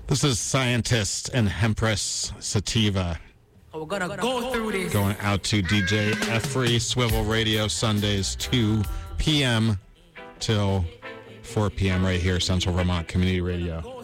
This is Scientist and Hempress Sativa. We're gonna go through this. Going out to DJ Efree, Swivel Radio, Sundays, 2 p.m. till 4 p.m. right here, Central Vermont Community Radio.